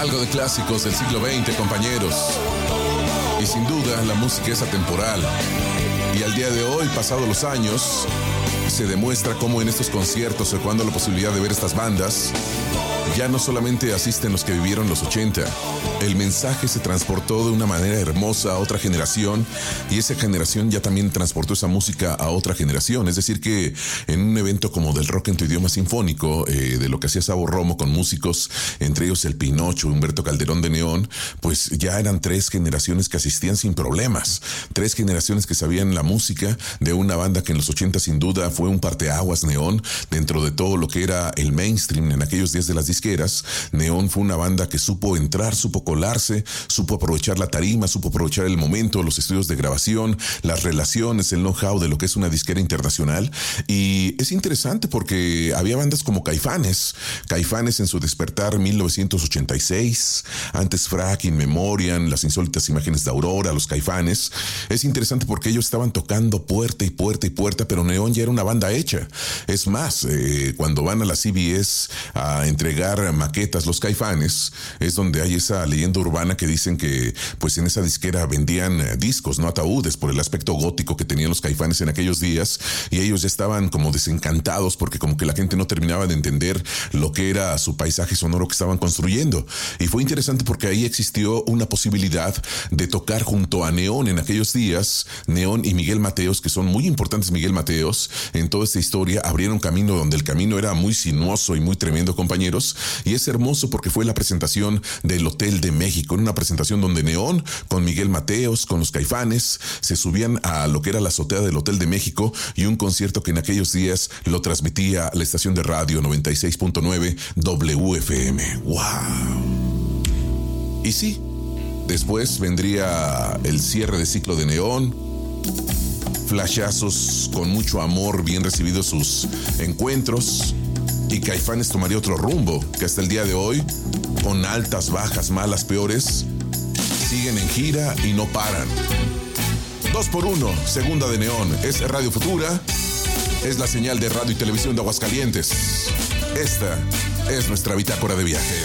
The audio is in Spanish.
Algo de clásicos del siglo XX, compañeros. Y sin duda, la música es atemporal. Y al día de hoy, pasados los años, se demuestra cómo en estos conciertos, cuando la posibilidad de ver estas bandas, ya no solamente asisten los que vivieron los 80, el mensaje se transportó de una manera hermosa a otra generación, y esa generación ya también transportó esa música a otra generación. Es decir que en un evento como del rock en tu idioma sinfónico, de lo que hacía Sabo Romo con músicos, entre ellos el Pinocho, Humberto Calderón de Neón, pues ya eran 3 generaciones que asistían sin problemas, 3 generaciones que sabían la música de una banda que en los 80 sin duda fue un parteaguas. Neón, dentro de todo lo que era el mainstream en aquellos días de las disqueras, Neón fue una banda que supo entrar, supo colarse, supo aprovechar la tarima, supo aprovechar el momento, los estudios de grabación, las relaciones, el know-how de lo que es una disquera internacional. Y es interesante porque había bandas como Caifanes en su despertar 1986, antes Frack, In Memoriam, Las Insólitas Imágenes de Aurora, los Caifanes. Es interesante porque ellos estaban tocando puerta y puerta y puerta, pero Neón ya era una banda hecha. Es más, cuando van a la CBS a entregar maquetas los Caifanes, es donde hay esa leyenda urbana que dicen que pues en esa disquera vendían discos, no ataúdes, por el aspecto gótico que tenían los Caifanes en aquellos días, y ellos ya estaban como desencantados porque como que la gente no terminaba de entender lo que era su paisaje sonoro que estaban construyendo. Y fue interesante porque ahí existió una posibilidad de tocar junto a Neón en aquellos días. Neón y Miguel Mateos, que son muy importantes. Miguel Mateos en toda esta historia abrieron camino donde el camino era muy sinuoso y muy tremendo, compañeros. Y es hermoso porque fue la presentación del Hotel de México, en una presentación donde Neón, con Miguel Mateos, con los Caifanes, se subían a lo que era la azotea del Hotel de México, y un concierto que en aquellos días lo transmitía la estación de radio 96.9 WFM. ¡Wow! Y sí, después vendría el cierre de ciclo de Neón, flashazos con mucho amor, bien recibidos sus encuentros, y Caifanes tomaría otro rumbo, que hasta el día de hoy, con altas, bajas, malas, peores, siguen en gira y no paran. 2x1, segunda de Neón, es Radio Futura, es la señal de radio y televisión de Aguascalientes. Esta es nuestra bitácora de viaje.